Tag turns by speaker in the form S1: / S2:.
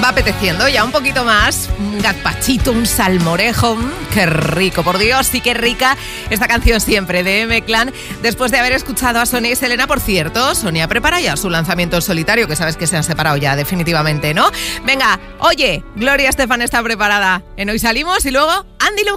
S1: va apeteciendo ya un poquito más. Un gazpachito, un salmorejo. ¡Qué rico! Por Dios, sí que rica esta canción siempre de M-Clan. Después de haber escuchado a Sonia y Selena, por cierto, Sonia prepara ya su lanzamiento en solitario, que sabes que se han separado ya definitivamente, ¿no? Venga, oye, Gloria Estefan está preparada en Hoy Salimos y luego Andy Lu.